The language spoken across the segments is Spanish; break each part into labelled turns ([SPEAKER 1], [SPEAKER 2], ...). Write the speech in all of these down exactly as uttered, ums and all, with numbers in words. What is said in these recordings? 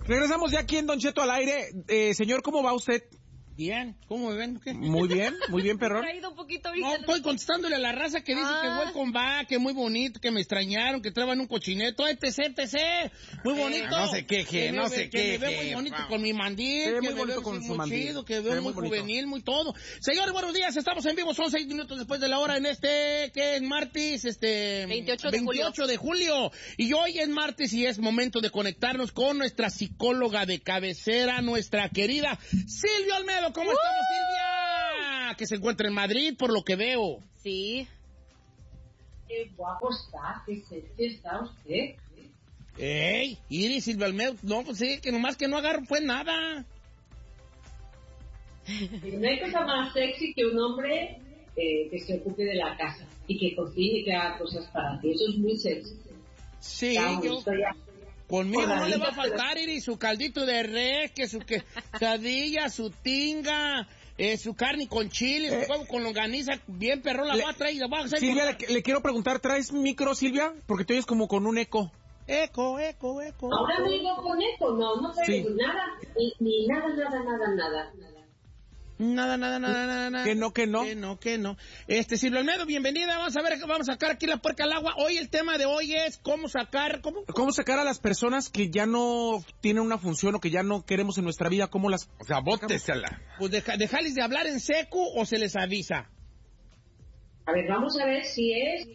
[SPEAKER 1] Regresamos ya aquí en Don Cheto al aire. Eh, señor, ¿cómo va usted?
[SPEAKER 2] Bien, ¿cómo me ven? ¿Qué?
[SPEAKER 1] Muy bien, muy bien, perrón.
[SPEAKER 3] Un poquito,
[SPEAKER 2] no, estoy contestándole a la raza que dice ah. que welcome back, que muy bonito, que me extrañaron, que traban un cochineto, etc, etc. Muy bonito.
[SPEAKER 1] No se queje, no se queje.
[SPEAKER 2] Que me veo muy bonito wow. con mi mandil,
[SPEAKER 1] que
[SPEAKER 2] muy
[SPEAKER 1] me
[SPEAKER 2] bonito
[SPEAKER 1] veo con su mandil.
[SPEAKER 2] Chido, que veo muy, muy juvenil, muy todo. Señores, buenos días, estamos en vivo, son seis minutos después de la hora en este, que es martes, este...
[SPEAKER 3] veintiocho de
[SPEAKER 2] veintiocho de julio. Y hoy es martes y es momento de conectarnos con nuestra psicóloga de cabecera, nuestra querida Silvia Olmedo. ¿Cómo uh! estamos, Silvia? Que se encuentra en Madrid, por lo que veo.
[SPEAKER 3] Sí.
[SPEAKER 4] Qué guapo está, qué sexy está usted.
[SPEAKER 2] Ey, Iris, Silvia Olmedo, no, pues sí, que nomás que no agarro pues nada.
[SPEAKER 4] No hay cosa más sexy que un hombre eh, que se ocupe de la casa y que cocine y que haga cosas para ti. Eso es muy sexy.
[SPEAKER 2] Sí, ya, yo... Ya... Conmigo no le va a faltar, Iris, su caldito de res, que su quesadilla, su tinga, eh, su carne con chile, eh, su huevo con longaniza, bien perrón, la le, va a traer, la va a hacer.
[SPEAKER 1] Silvia, le, le quiero preguntar, ¿traes micro, Silvia? Porque te oyes como con un eco.
[SPEAKER 2] Eco, eco, eco.
[SPEAKER 4] Ahora no digo con eco, no, no traigo sí. nada, ni, ni nada, nada, nada, nada, nada.
[SPEAKER 2] Nada, nada, nada, nada, nada.
[SPEAKER 1] Que no, que no.
[SPEAKER 2] Que no, que no. Este, Silvia Olmedo, bienvenida. Vamos a ver, vamos a sacar aquí la puerca al agua. Hoy el tema de hoy es cómo sacar, ¿cómo?
[SPEAKER 1] ¿Cómo sacar a las personas que ya no tienen una función o que ya no queremos en nuestra vida? ¿Cómo las...?
[SPEAKER 5] O sea, bótesela.
[SPEAKER 2] Pues deja, dejarles de hablar en seco o se les avisa.
[SPEAKER 4] A ver, vamos a ver si es...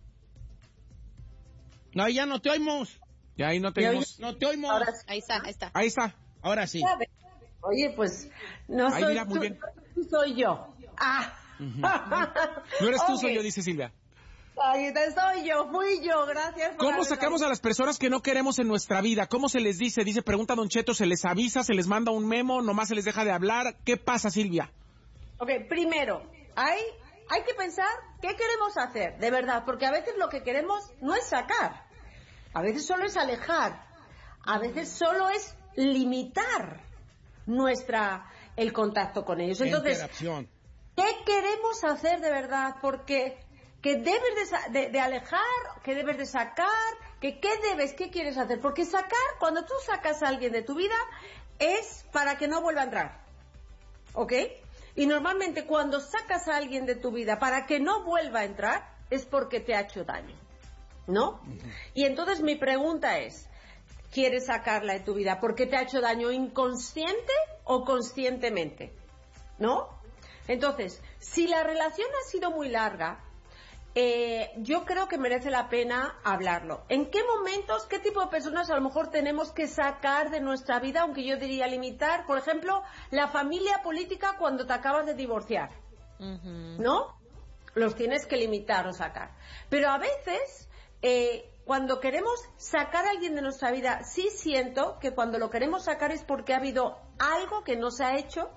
[SPEAKER 2] No, ya no te oímos.
[SPEAKER 1] Ya ahí no te oímos.
[SPEAKER 2] No te oímos.
[SPEAKER 3] Ahora, ahí está, ahí está.
[SPEAKER 1] Ahí está.
[SPEAKER 2] Ahora sí.
[SPEAKER 6] Oye, pues, no
[SPEAKER 1] Ahí
[SPEAKER 6] soy
[SPEAKER 1] mira, muy
[SPEAKER 6] tú,
[SPEAKER 1] bien.
[SPEAKER 6] soy yo. Ah.
[SPEAKER 1] Uh-huh. No eres tú, okay. Soy yo, dice Silvia.
[SPEAKER 6] Ay, soy yo, fui yo, gracias. Por
[SPEAKER 1] ¿Cómo sacamos a las personas que no queremos en nuestra vida? ¿Cómo se les dice? Dice, pregunta Don Cheto, ¿se les avisa, se les manda un memo, nomás se les deja de hablar? ¿Qué pasa, Silvia?
[SPEAKER 6] Ok, primero, hay, hay que pensar qué queremos hacer, de verdad, porque a veces lo que queremos no es sacar, a veces solo es alejar, a veces solo es limitar nuestra el contacto con ellos. Entonces,
[SPEAKER 2] interacción.
[SPEAKER 6] ¿Qué queremos hacer de verdad? Porque que debes de, de, de alejar, que debes de sacar, que qué debes, qué quieres hacer. Porque sacar, cuando tú sacas a alguien de tu vida, es para que no vuelva a entrar. ¿Ok? Y normalmente cuando sacas a alguien de tu vida para que no vuelva a entrar, es porque te ha hecho daño. ¿No? Uh-huh. Y entonces mi pregunta es, ¿quieres sacarla de tu vida porque te ha hecho daño inconsciente o conscientemente? ¿No? Entonces, si la relación ha sido muy larga, eh, yo creo que merece la pena hablarlo. ¿En qué momentos, qué tipo de personas a lo mejor tenemos que sacar de nuestra vida, aunque yo diría limitar? Por ejemplo, la familia política cuando te acabas de divorciar, uh-huh. ¿no? Los tienes que limitar o sacar. Pero a veces... Eh, cuando queremos sacar a alguien de nuestra vida, sí siento que cuando lo queremos sacar es porque ha habido algo que no se ha hecho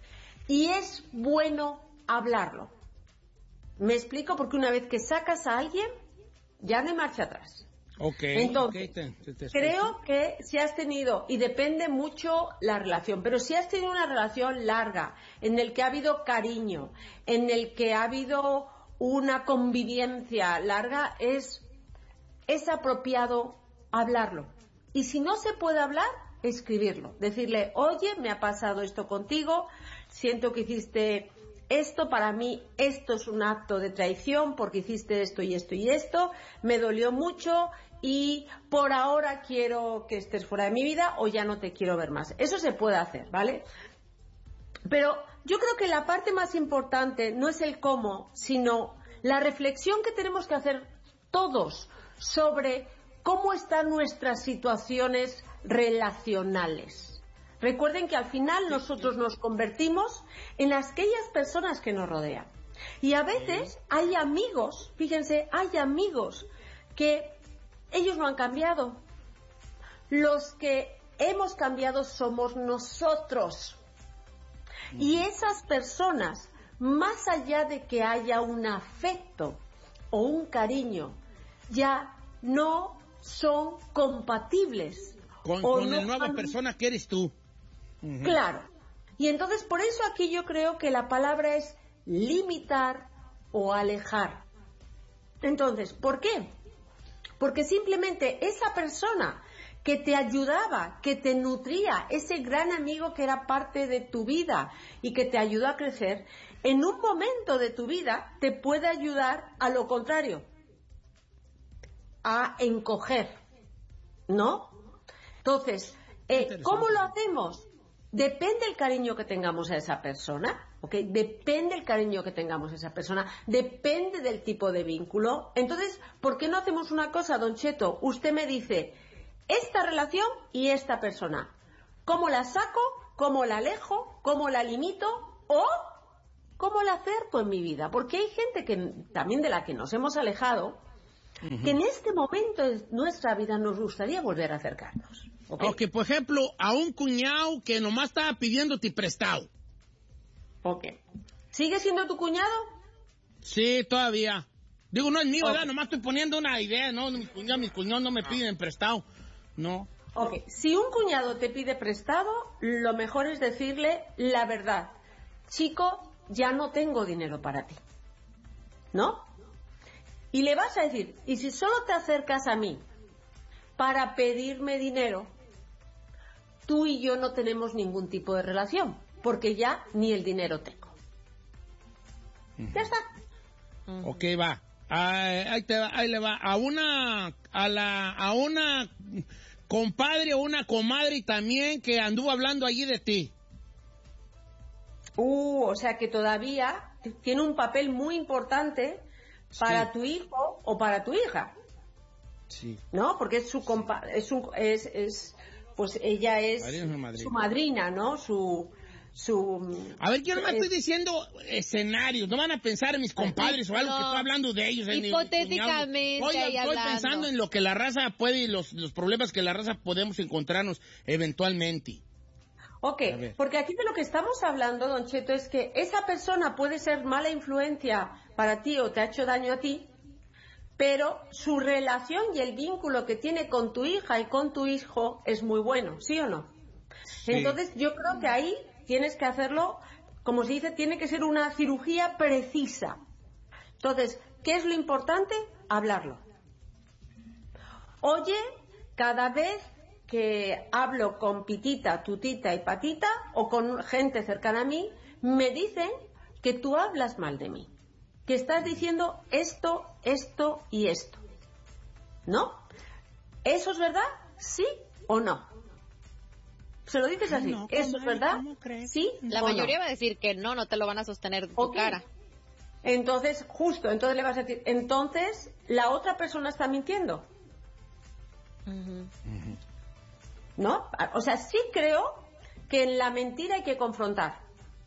[SPEAKER 6] y es bueno hablarlo. ¿Me explico? Porque una vez que sacas a alguien, ya no hay marcha atrás.
[SPEAKER 2] Okay,
[SPEAKER 6] Entonces,
[SPEAKER 2] okay, te, te, te
[SPEAKER 6] creo que si has tenido, y depende mucho la relación, pero si has tenido una relación larga, en el que ha habido cariño, en el que ha habido una convivencia larga, es... es apropiado hablarlo. Y si no se puede hablar, escribirlo. Decirle, oye, me ha pasado esto contigo, siento que hiciste esto, para mí esto es un acto de traición porque hiciste esto y esto y esto, me dolió mucho y por ahora quiero que estés fuera de mi vida o ya no te quiero ver más. Eso se puede hacer, ¿vale? Pero yo creo que la parte más importante no es el cómo, sino la reflexión que tenemos que hacer todos sobre cómo están nuestras situaciones relacionales. Recuerden que al final nosotros nos convertimos en aquellas personas que nos rodean. Y a veces hay amigos, fíjense, hay amigos que ellos no han cambiado. Los que hemos cambiado somos nosotros. Y esas personas, más allá de que haya un afecto o un cariño, ya no son compatibles.
[SPEAKER 2] Con,
[SPEAKER 6] con
[SPEAKER 2] con
[SPEAKER 6] no
[SPEAKER 2] la nueva
[SPEAKER 6] han...
[SPEAKER 2] persona que eres tú. Uh-huh.
[SPEAKER 6] Claro. Y entonces por eso aquí yo creo que la palabra es limitar o alejar. Entonces, ¿por qué? Porque simplemente esa persona que te ayudaba, que te nutría, ese gran amigo que era parte de tu vida y que te ayudó a crecer, en un momento de tu vida te puede ayudar a lo contrario, a encoger, ¿no? Entonces, eh, ¿cómo lo hacemos? Depende el cariño que tengamos a esa persona, ¿ok? Depende el cariño que tengamos a esa persona, depende del tipo de vínculo. Entonces, ¿por qué no hacemos una cosa, Don Cheto? Usted me dice, esta relación y esta persona, ¿cómo la saco? ¿Cómo la alejo? ¿Cómo la limito? ¿O cómo la acerco en mi vida? Porque hay gente que también de la que nos hemos alejado, uh-huh, que en este momento de nuestra vida nos gustaría volver a acercarnos.
[SPEAKER 2] ¿Okay? O que, por ejemplo, a un cuñado que nomás estaba pidiéndote prestado.
[SPEAKER 6] Ok. ¿Sigue siendo tu cuñado?
[SPEAKER 2] Sí, todavía. Digo, no es mío, okay, ¿verdad? Nomás estoy poniendo una idea, ¿no? Mis cuñados, mis cuñados no me piden prestado. No.
[SPEAKER 6] Ok. Si un cuñado te pide prestado, lo mejor es decirle la verdad. Chico, ya no tengo dinero para ti. ¿No? Y le vas a decir, y si solo te acercas a mí para pedirme dinero, tú y yo no tenemos ningún tipo de relación, porque ya ni el dinero tengo. Uh-huh. Ya está.
[SPEAKER 2] Uh-huh. Ok, va. Ahí, ahí, te va. Ahí le va. A una, a la, a una compadre o una comadre también que anduvo hablando allí de ti.
[SPEAKER 6] Uh, o sea que todavía tiene un papel muy importante para, sí, tu hijo o para tu hija.
[SPEAKER 2] Sí.
[SPEAKER 6] ¿No? Porque es su compa es un es, es pues ella es madrina. Su madrina, ¿no? Su su
[SPEAKER 2] A ver, yo no me estoy diciendo escenarios, no van a pensar en mis compadres o algo, no, que estoy hablando de ellos.
[SPEAKER 3] Hipotéticamente.
[SPEAKER 2] Oye, estoy pensando en lo que la raza puede y los, los problemas que la raza podemos encontrarnos eventualmente.
[SPEAKER 6] Ok, porque aquí de lo que estamos hablando, Don Cheto, es que esa persona puede ser mala influencia para ti o te ha hecho daño a ti, pero su relación y el vínculo que tiene con tu hija y con tu hijo es muy bueno, ¿sí o no? Sí. Entonces yo creo que ahí tienes que hacerlo, como se dice, tiene que ser una cirugía precisa. Entonces, ¿qué es lo importante? Hablarlo. Oye, cada vez que hablo con Pitita, Tutita y Patita, o con gente cercana a mí, me dicen que tú hablas mal de mí, que estás diciendo esto, esto y esto, ¿no? ¿Eso es verdad? ¿Sí o no? Se lo dices así, no, ¿eso es verdad? ¿Sí?
[SPEAKER 3] La mayoría no va a decir que no, no te lo van a sostener de tu okay. cara.
[SPEAKER 6] Entonces, justo, entonces le vas a decir, entonces, la otra persona está mintiendo. Uh-huh. Uh-huh. ¿No? O sea, sí creo que en la mentira hay que confrontar.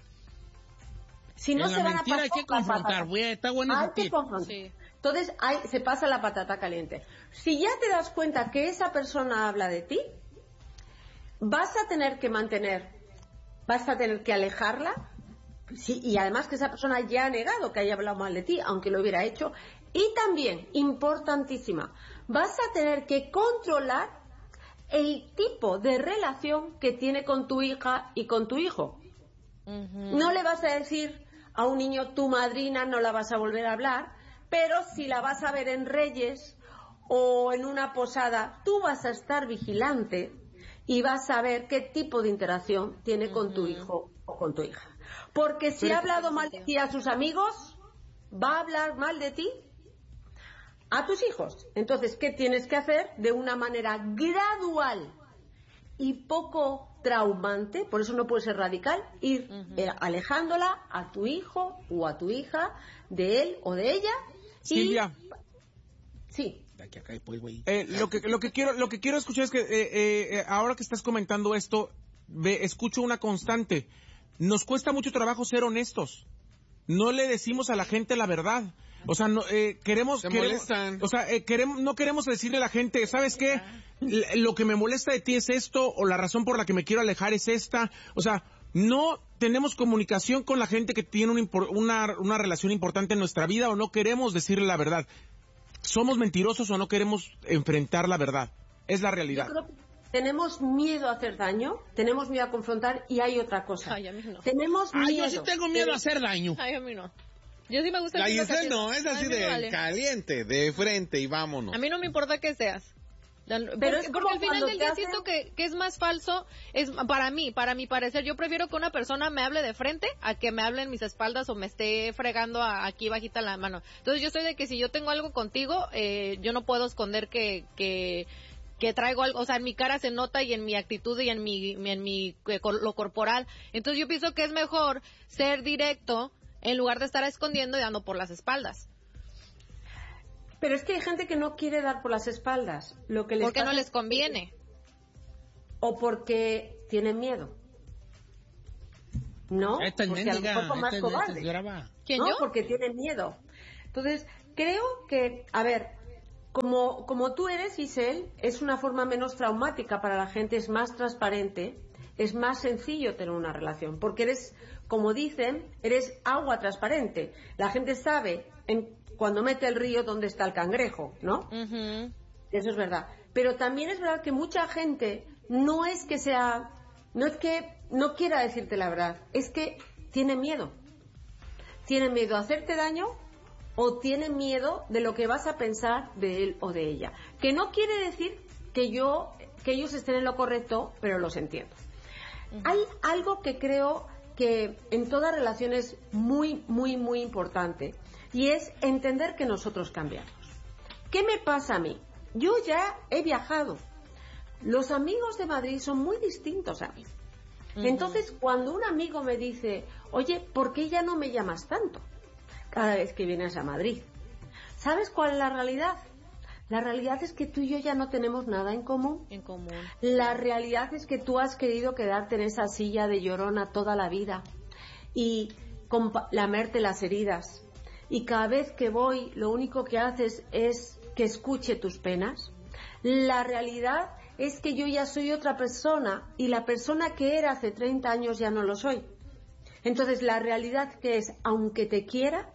[SPEAKER 6] Si no,
[SPEAKER 2] en
[SPEAKER 6] se
[SPEAKER 2] la
[SPEAKER 6] van
[SPEAKER 2] mentira
[SPEAKER 6] a pasar
[SPEAKER 2] hay que confrontar, güey, está bueno.
[SPEAKER 6] Hay que confrontar. Sí. Entonces hay, se pasa la patata caliente. Si ya te das cuenta que esa persona habla de ti, vas a tener que mantener, vas a tener que alejarla, sí, y además que esa persona ya ha negado que haya hablado mal de ti, aunque lo hubiera hecho. Y también, importantísima, vas a tener que controlar el tipo de relación que tiene con tu hija y con tu hijo. Uh-huh. No le vas a decir a un niño tu madrina, no la vas a volver a hablar, pero si la vas a ver en Reyes o en una posada, tú vas a estar vigilante y vas a ver qué tipo de interacción tiene uh-huh. con tu hijo o con tu hija. Porque si ha hablado mal de ti a sus amigos, va a hablar mal de ti a tus hijos. Entonces, ¿qué tienes que hacer? De una manera gradual y poco traumante, por eso no puede ser radical, ir uh-huh. eh, alejándola a tu hijo o a tu hija de él o de ella.
[SPEAKER 1] Silvia.
[SPEAKER 6] Y... Sí.
[SPEAKER 1] Eh, lo que lo que quiero lo que quiero escuchar es que eh, eh, ahora que estás comentando esto, ve, escucho una constante. Nos cuesta mucho trabajo ser honestos. No le decimos a la gente la verdad. O sea, no, eh, queremos,
[SPEAKER 5] Se
[SPEAKER 1] queremos,
[SPEAKER 5] molestan.
[SPEAKER 1] o sea, eh, queremos, no queremos decirle a la gente, ¿sabes qué? L- lo que me molesta de ti es esto, o la razón por la que me quiero alejar es esta. O sea, no tenemos comunicación con la gente que tiene un impor- una, una relación importante en nuestra vida, o no queremos decirle la verdad. ¿Somos mentirosos o no queremos enfrentar la verdad? Es la realidad.
[SPEAKER 6] Yo creo que tenemos miedo a hacer daño, tenemos miedo a confrontar, y hay otra cosa.
[SPEAKER 3] Ay, a mí no.
[SPEAKER 6] Tenemos miedo.
[SPEAKER 2] Ay, yo sí tengo miedo
[SPEAKER 6] pero...
[SPEAKER 2] a hacer daño.
[SPEAKER 3] Ay, a mí no. Yo sí me gusta.
[SPEAKER 5] La Giselle no, es así de
[SPEAKER 3] vale.
[SPEAKER 5] caliente, de frente y vámonos.
[SPEAKER 3] A mí no me importa que seas. Pero
[SPEAKER 6] Pero
[SPEAKER 3] porque, porque al final del día hacen... siento que, que es más falso, es para mí, para mi parecer, yo prefiero que una persona me hable de frente a que me hable en mis espaldas o me esté fregando a, aquí bajita la mano. Entonces yo soy de que si yo tengo algo contigo, eh, yo no puedo esconder que, que, que traigo algo, o sea, en mi cara se nota y en mi actitud y en mi, en mi, eh, lo corporal. Entonces yo pienso que es mejor ser directo en lugar de estar escondiendo y dando por las espaldas.
[SPEAKER 6] Pero es que hay gente que no quiere dar por las espaldas. Lo que les
[SPEAKER 3] porque
[SPEAKER 6] pasa
[SPEAKER 3] no les conviene.
[SPEAKER 6] O porque tienen miedo. ¿No?
[SPEAKER 2] Esta es
[SPEAKER 6] porque
[SPEAKER 2] mendiga,
[SPEAKER 6] a lo mejor más
[SPEAKER 2] esta es- esta
[SPEAKER 6] cobarde.
[SPEAKER 2] es brava.
[SPEAKER 3] ¿Quién,
[SPEAKER 6] ¿No?
[SPEAKER 3] yo?
[SPEAKER 6] Porque tienen miedo. Entonces, creo que, a ver, como, como tú eres, Giselle, es una forma menos traumática para la gente, es más transparente, es más sencillo tener una relación, porque eres, como dicen, eres agua transparente. La gente sabe en cuando mete el río dónde está el cangrejo, ¿no?
[SPEAKER 3] Uh-huh.
[SPEAKER 6] Eso es verdad. Pero también es verdad que mucha gente no es que sea, no es que no quiera decirte la verdad, es que tiene miedo. Tiene miedo a hacerte daño o tiene miedo de lo que vas a pensar de él o de ella. Que no quiere decir que yo, que ellos estén en lo correcto, pero los entiendo. Uh-huh. Hay algo que creo que en toda relación es muy, muy, muy importante. Y es entender que nosotros cambiamos. ¿Qué me pasa a mí? Yo ya he viajado. Los amigos de Madrid son muy distintos a mí. Uh-huh. Entonces, cuando un amigo me dice, oye, ¿por qué ya no me llamas tanto cada vez que vienes a Madrid? ¿Sabes cuál es la realidad? La realidad es que tú y yo ya no tenemos nada en común.
[SPEAKER 3] En común.
[SPEAKER 6] La realidad es que tú has querido quedarte en esa silla de llorona toda la vida y compa- lamerte las heridas. Y cada vez que voy, lo único que haces es que escuche tus penas. La realidad es que yo ya soy otra persona y la persona que era hace treinta años ya no lo soy. Entonces, la realidad que es, aunque te quiera,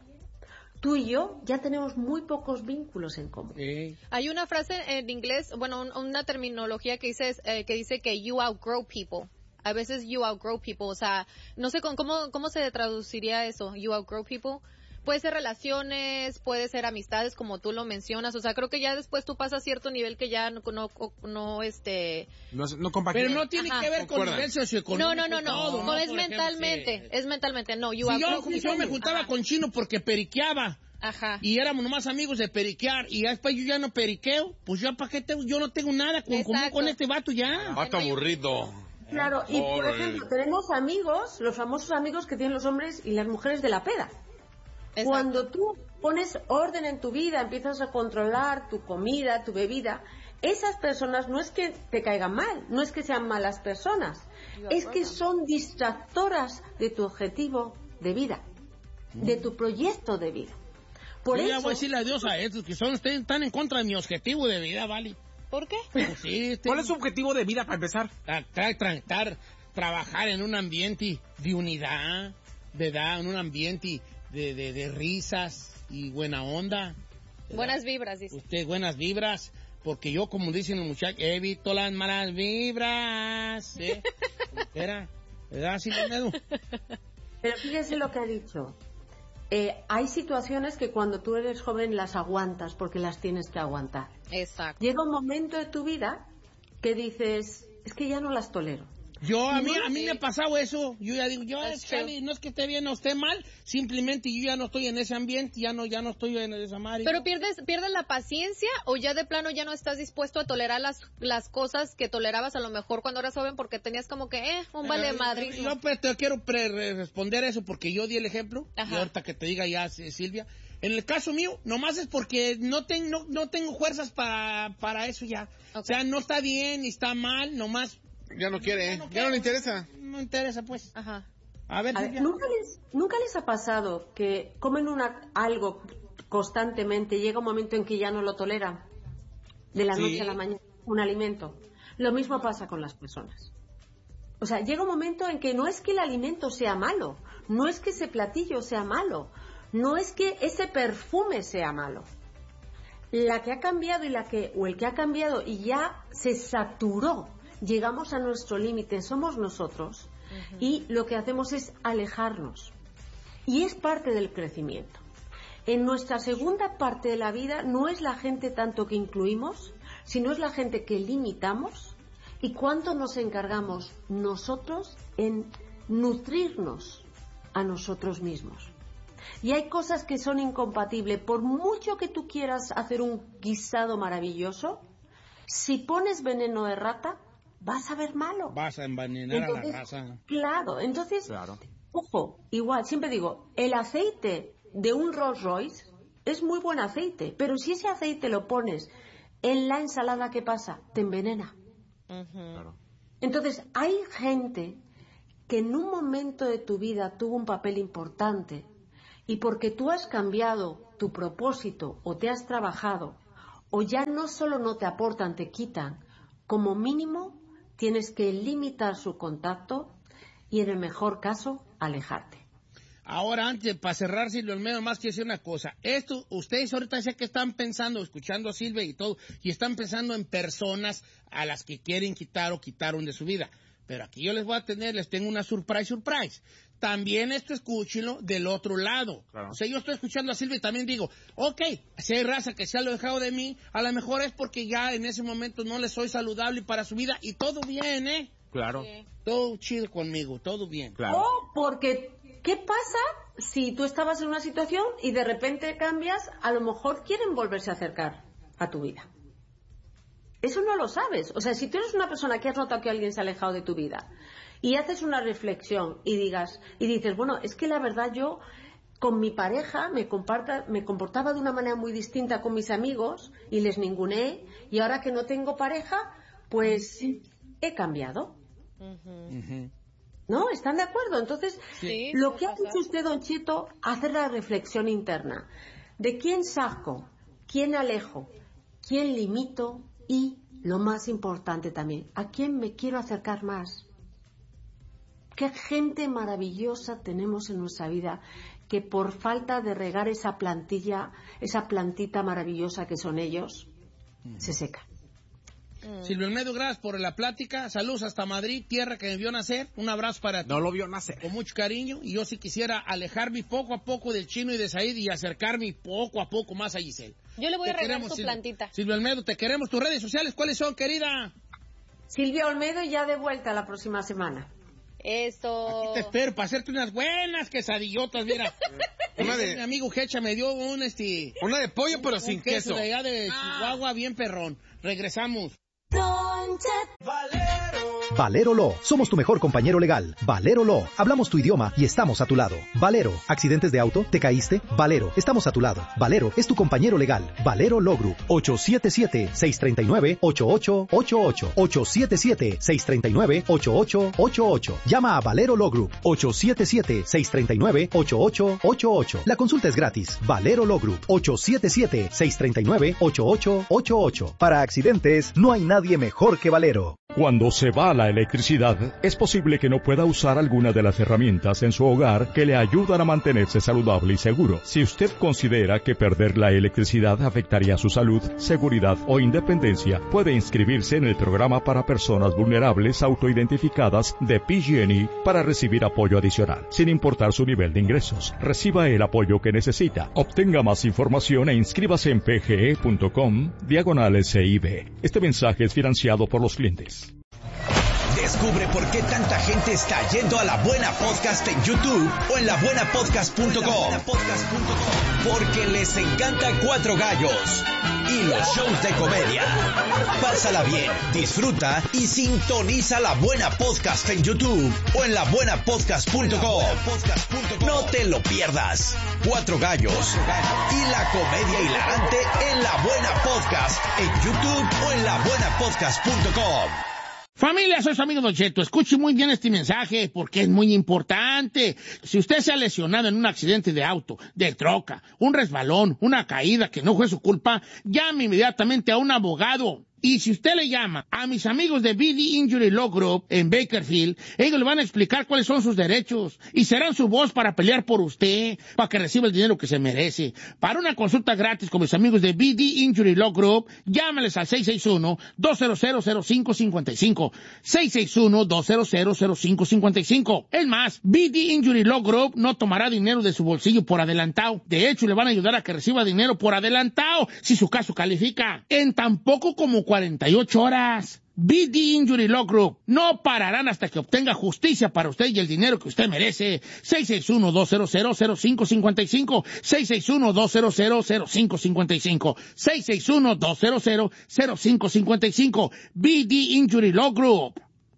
[SPEAKER 6] tú y yo ya tenemos muy pocos vínculos en común.
[SPEAKER 2] Sí.
[SPEAKER 3] Hay una frase en inglés, bueno, un, una terminología que dice, eh, que dice que you outgrow people. A veces you outgrow people, o sea, no sé con, cómo, cómo se traduciría eso, you outgrow people. Puede ser relaciones, puede ser amistades, como tú lo mencionas. O sea, creo que ya después tú pasas cierto nivel que ya no, no, no este...
[SPEAKER 1] No, no compagina.
[SPEAKER 2] Pero no tiene
[SPEAKER 3] Ajá.
[SPEAKER 2] que ver con
[SPEAKER 1] Concuerdan.
[SPEAKER 2] nivel socioeconómico.
[SPEAKER 3] No, no, no, no,
[SPEAKER 2] todo,
[SPEAKER 3] no, es
[SPEAKER 2] Por
[SPEAKER 3] mentalmente,
[SPEAKER 2] ejemplo,
[SPEAKER 3] es mentalmente, no, you
[SPEAKER 2] si
[SPEAKER 3] outgrow
[SPEAKER 2] yo,
[SPEAKER 3] people.
[SPEAKER 2] yo me juntaba
[SPEAKER 3] Ajá.
[SPEAKER 2] con Chino porque periqueaba.
[SPEAKER 3] Ajá.
[SPEAKER 2] Y éramos nomás amigos de periquear. Y después yo ya no periqueo. Pues yo, ¿para qué tengo? Yo no tengo nada con, común con este vato ya.
[SPEAKER 5] Vato aburrido.
[SPEAKER 6] Claro, y por
[SPEAKER 5] Pobre.
[SPEAKER 6] ejemplo, tenemos amigos, los famosos amigos que tienen los hombres y las mujeres de la peda.
[SPEAKER 3] Exacto.
[SPEAKER 6] Cuando tú pones orden en tu vida, empiezas a controlar tu comida, tu bebida, esas personas no es que te caigan mal, no es que sean malas personas, es que son distractoras de tu objetivo de vida, de tu proyecto de vida. Por
[SPEAKER 2] yo
[SPEAKER 6] eso,
[SPEAKER 2] ya voy a decirle adiós a estos que son, ustedes están en contra de mi objetivo de vida, ¿vale?
[SPEAKER 3] ¿Por qué?
[SPEAKER 2] Pues sí, este,
[SPEAKER 1] ¿Cuál es su objetivo de vida para empezar?
[SPEAKER 2] tra- tra- tra- tra- trabajar en un ambiente de unidad, ¿verdad? En un ambiente de, de, de risas y buena onda. ¿verdad?
[SPEAKER 3] Buenas vibras, dice.
[SPEAKER 2] Usted, buenas vibras, porque yo, como dicen los muchachos, evito las malas vibras. ¿eh? Era, ¿verdad, Silvia?
[SPEAKER 6] pero fíjese lo que ha dicho. Eh, hay situaciones que cuando tú eres joven las aguantas porque las tienes que aguantar.
[SPEAKER 3] Exacto.
[SPEAKER 6] Llega un momento de tu vida que dices, es que ya no las tolero.
[SPEAKER 2] Yo, a mí,
[SPEAKER 3] No,
[SPEAKER 2] a mí
[SPEAKER 3] sí.
[SPEAKER 2] me ha pasado eso. Yo ya digo, yo,
[SPEAKER 3] That's
[SPEAKER 2] chale,
[SPEAKER 3] true.
[SPEAKER 2] no es que esté bien o esté mal, simplemente yo ya no estoy en ese ambiente, ya no, ya no estoy en esa madre.
[SPEAKER 3] Pero pierdes, pierdes la paciencia o ya de plano ya no estás dispuesto a tolerar las, las cosas que tolerabas a lo mejor cuando eras joven porque tenías como que, eh, un vale
[SPEAKER 2] Eh,
[SPEAKER 3] madrismo.
[SPEAKER 2] Yo pues, te quiero pre- re- responder eso porque yo di el ejemplo.
[SPEAKER 3] Ajá.
[SPEAKER 2] Y ahorita que te diga ya, eh, Silvia. En el caso mío, nomás es porque no, ten- no, no tengo fuerzas para, para eso ya.
[SPEAKER 3] Ok.
[SPEAKER 2] O sea, no está bien ni está mal, nomás
[SPEAKER 5] Ya no quiere, ¿eh?
[SPEAKER 2] no
[SPEAKER 5] Ya
[SPEAKER 2] quiero.
[SPEAKER 5] no le interesa.
[SPEAKER 2] no interesa, pues.
[SPEAKER 3] Ajá.
[SPEAKER 2] A ver,
[SPEAKER 6] A ver,
[SPEAKER 2] Silvia.
[SPEAKER 6] ¿nunca les, ¿Nunca les ha pasado que comen una, algo constantemente y llega un momento en que ya no lo toleran? De la
[SPEAKER 2] Sí.
[SPEAKER 6] noche a la mañana, un alimento. Lo mismo pasa con las personas. O sea, llega un momento en que no es que el alimento sea malo, no es que ese platillo sea malo, no es que ese perfume sea malo. La que ha cambiado y la que, o el que ha cambiado y ya se saturó, llegamos a nuestro límite, somos nosotros, uh-huh. y lo que hacemos es alejarnos. Y es parte del crecimiento. En nuestra segunda parte de la vida no es la gente tanto que incluimos, sino es la gente que limitamos y cuánto nos encargamos nosotros en nutrirnos a nosotros mismos. Y hay cosas que son incompatibles. Por mucho que tú quieras hacer un guisado maravilloso, si pones veneno de rata, vas a ver malo.
[SPEAKER 2] Vas a envenenar entonces, a la raza.
[SPEAKER 6] Claro, entonces, claro. Ojo, igual, siempre digo, el aceite de un Rolls Royce es muy buen aceite, pero si ese aceite lo pones en la ensalada, ¿qué pasa? Te envenena. Uh-huh. Claro. Entonces, hay gente que en un momento de tu vida tuvo un papel importante y porque tú has cambiado tu propósito o te has trabajado o ya no solo no te aportan, te quitan, como mínimo tienes que limitar su contacto y en el mejor caso alejarte.
[SPEAKER 2] Ahora, antes, para cerrar, Silvia Olmedo, más quiero decir una cosa. Esto, ustedes ahorita sé que están pensando, escuchando a Silvia y todo, y están pensando en personas a las que quieren quitar o quitaron de su vida. Pero aquí yo les voy a tener, les tengo una surprise, surprise. También esto escúchenlo del otro lado. Claro. O sea, yo estoy escuchando a Silvia y también digo, ok, si hay raza que se ha alejado de mí, a lo mejor es porque ya en ese momento no les soy saludable para su vida y todo bien, ¿eh?
[SPEAKER 1] Claro.
[SPEAKER 2] Sí. Todo chido conmigo, todo bien.
[SPEAKER 6] Claro. O porque, ¿qué pasa si tú estabas en una situación y de repente cambias? A lo mejor quieren volverse a acercar a tu vida. Eso no lo sabes. O sea, si tú eres una persona que has notado que alguien se ha alejado de tu vida y haces una reflexión y digas y dices, bueno, es que la verdad yo con mi pareja me, comparta, me comportaba de una manera muy distinta con mis amigos y les ninguneé y ahora que no tengo pareja, pues he cambiado. Uh-huh. Uh-huh. ¿No? ¿Están de acuerdo? Entonces, sí, lo que ha hecho usted, Don Cheto, hacer la reflexión interna de quién saco, quién alejo, quién limito y, lo más importante también, a quién me quiero acercar más. Qué gente maravillosa tenemos en nuestra vida que por falta de regar esa plantilla, esa plantita maravillosa que son ellos, uh-huh. se seca.
[SPEAKER 2] Mm. Silvia Olmedo, gracias por la plática. Saludos hasta Madrid, tierra que me vio nacer. Un abrazo para ti.
[SPEAKER 1] No lo vio nacer.
[SPEAKER 2] Con mucho cariño. Y yo sí quisiera alejarme poco a poco del Chino y de Said y acercarme poco a poco más a Giselle.
[SPEAKER 3] Yo le voy
[SPEAKER 2] te
[SPEAKER 3] a regar
[SPEAKER 2] queremos,
[SPEAKER 3] tu
[SPEAKER 2] Sil-
[SPEAKER 3] plantita.
[SPEAKER 2] Silvia Olmedo, te queremos. Tus redes sociales, ¿cuáles son, querida?
[SPEAKER 6] Silvia Olmedo, ya de vuelta la próxima semana.
[SPEAKER 3] Eso.
[SPEAKER 2] Aquí te espero para hacerte unas buenas quesadillotas, mira. Una de... Mi amigo Hecha me dio un, este...
[SPEAKER 1] Una de pollo, pero
[SPEAKER 2] un
[SPEAKER 1] sin
[SPEAKER 2] queso.
[SPEAKER 1] queso.
[SPEAKER 2] de allá de Chihuahua, ah. bien perrón. Regresamos.
[SPEAKER 7] Valero. Valero Law. Somos tu mejor compañero legal. Valero Law. Hablamos tu idioma y estamos a tu lado. Valero. ¿Accidentes de auto? ¿Te caíste? Valero. Estamos a tu lado. Valero es tu compañero legal. Valero Law Group. ocho siete siete, seis tres nueve, ocho ocho ocho ocho. ocho siete siete, seis tres nueve, ocho ocho ocho ocho. Llama a Valero Law Group. ocho siete siete, seis tres nueve, ocho ocho ocho ocho. La consulta es gratis. Valero Law Group. ocho siete siete, seis tres nueve, ocho ocho ocho ocho. Para accidentes, no hay nadie mejor que Valero.
[SPEAKER 8] Cuando se va la electricidad, es posible que no pueda usar alguna de las herramientas en su hogar que le ayudan a mantenerse saludable y seguro. Si usted considera que perder la electricidad afectaría su salud, seguridad o independencia, puede inscribirse en el programa para personas vulnerables autoidentificadas de P G and E para recibir apoyo adicional, sin importar su nivel de ingresos. Reciba el apoyo que necesita. Obtenga más información e inscríbase en pge.com diagonal S I B. Este mensaje es financiado por los clientes.
[SPEAKER 9] Descubre por qué tanta gente está yendo a La Buena Podcast en YouTube o en la buena podcast punto com. Porque les encanta Cuatro Gallos y los shows de comedia. Pásala bien, disfruta y sintoniza La Buena Podcast en YouTube o en la buena podcast punto com. No te lo pierdas. Cuatro Gallos y la comedia hilarante en La Buena Podcast en YouTube o en la buena podcast punto com.
[SPEAKER 2] Familia, soy su amigo Don Cheto. Escuche muy bien este mensaje porque es muy importante. Si usted se ha lesionado en un accidente de auto, de troca, un resbalón, una caída que no fue su culpa, llame inmediatamente a un abogado. Y si usted le llama a mis amigos de B D Injury Law Group en Bakersfield, ellos le van a explicar cuáles son sus derechos y serán su voz para pelear por usted, para que reciba el dinero que se merece. Para una consulta gratis con mis amigos de B D Injury Law Group, llámales al seis seis uno, dos cero cero, cero cinco cinco cinco, seis seis uno, dos cero cero, cero cinco cinco cinco. Es más, B D Injury Law Group no tomará dinero de su bolsillo por adelantado. De hecho, le van a ayudar a que reciba dinero por adelantado si su caso califica. En tan poco como cuarenta y ocho horas. B D Injury Law Group. No pararán hasta que obtenga justicia para usted y el dinero que usted merece. seis seis uno, dos cero cero, cero cinco cinco cinco. seis seis uno, dos cero cero, cero cinco cinco cinco. seis seis uno, dos cero cero, cero cinco cinco cinco. B D Injury Law Group.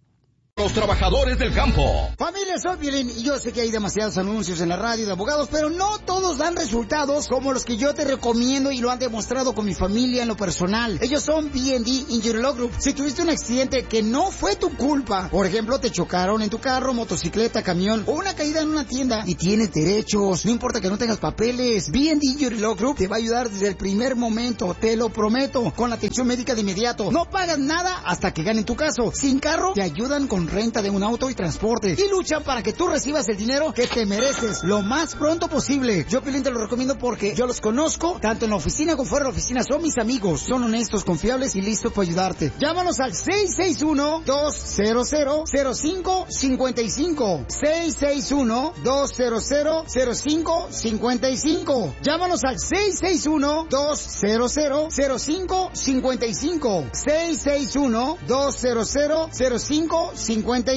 [SPEAKER 9] Los trabajadores del campo.
[SPEAKER 10] Familia, soy Piolín y yo sé que hay demasiados anuncios en la radio de abogados, pero no todos dan resultados como los que yo te recomiendo y lo han demostrado con mi familia en lo personal. Ellos son B and D Injury Law Group. Si tuviste un accidente que no fue tu culpa, por ejemplo, te chocaron en tu carro, motocicleta, camión o una caída en una tienda y tienes derechos, no importa que no tengas papeles, B and D Injury Law Group te va a ayudar desde el primer momento, te lo prometo, con la atención médica de inmediato. No pagas nada hasta que ganen tu caso. Sin carro, te ayudan con renta de un auto y transporte y luchan para que tú recibas el dinero que te mereces lo más pronto posible. Yo, Piolín, te lo recomiendo porque yo los conozco, tanto en la oficina como fuera de la oficina. Son mis amigos, son honestos, confiables y listos para ayudarte. Llámanos al seis seis uno, dos cero cero, cero cinco cinco cinco. seis seis uno, dos cero cero, cero cinco cinco cinco. Llámanos al seis seis uno, dos cero cero, cero cinco cinco cinco. seis seis uno, dos cero cero, cero cinco cinco cinco.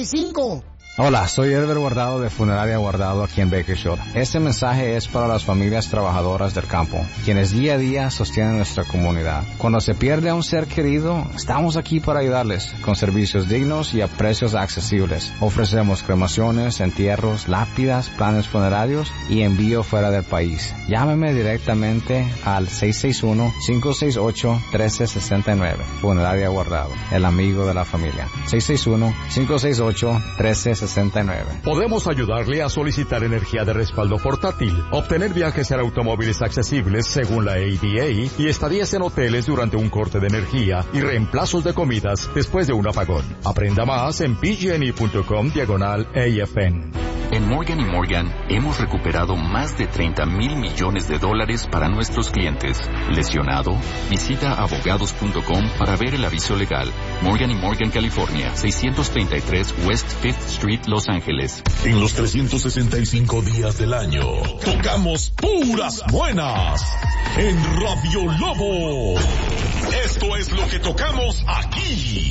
[SPEAKER 11] Hola, soy Herbert Guardado de Funeraria Guardado aquí en Bakersfield. Este mensaje es para las familias trabajadoras del campo, quienes día a día sostienen nuestra comunidad. Cuando se pierde a un ser querido, estamos aquí para ayudarles con servicios dignos y a precios accesibles. Ofrecemos cremaciones, entierros, lápidas, planes funerarios y envío fuera del país. Llámeme directamente al seis seis uno, cinco seis ocho, uno tres seis nueve. Funeraria Guardado, el amigo de la familia. seis seis uno, cinco seis ocho, uno tres seis nueve.
[SPEAKER 8] Podemos ayudarle a solicitar energía de respaldo portátil, obtener viajes en automóviles accesibles según la A D A y estadías en hoteles durante un corte de energía y reemplazos de comidas después de un apagón. Aprenda más en p g n e punto com diagonal A F N.
[SPEAKER 12] En Morgan y Morgan hemos recuperado más de treinta mil millones de dólares para nuestros clientes. ¿Lesionado? Visita abogados punto com para ver el aviso legal. Morgan y Morgan, California, seiscientos treinta y tres West Fifth Street, Los Ángeles.
[SPEAKER 13] En los trescientos sesenta y cinco días del año, tocamos puras buenas en Radio Lobo. Esto es lo que tocamos aquí.